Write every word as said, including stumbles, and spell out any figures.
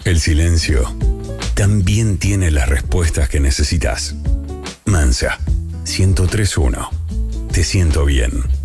El silencio también tiene las respuestas que necesitas. Mansa, ciento tres punto uno. Te siento bien.